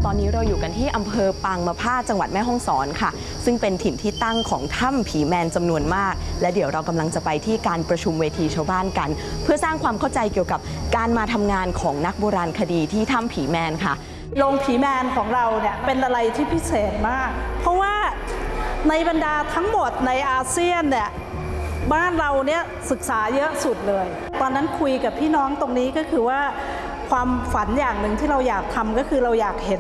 ตอนนี้เราอยู่กันที่อำเภอปางมะผ้าจังหวัดแม่ฮ่องสอนค่ะซึ่งเป็นถิ่นที่ตั้งของถ้ำผีแมนจำนวนมากและเดี๋ยวเรากำลังจะไปที่การประชุมเวทีชาวบ้านกันเพื่อสร้างความเข้าใจเกี่ยวกับการมาทำงานของนักโบราณคดีที่ถ้ำผีแมนค่ะโรงผีแมนของเราเนี่ยเป็นอะไรที่พิเศษมากเพราะว่าในบรรดาทั้งหมดในอาเซียนเนี่ยบ้านเราเนี่ยศึกษาเยอะสุดเลยตอนนั้นคุยกับพี่น้องตรงนี้ก็คือว่าความฝันอย่างหนึ่งที่เราอยากทำก็คือเราอยากเห็น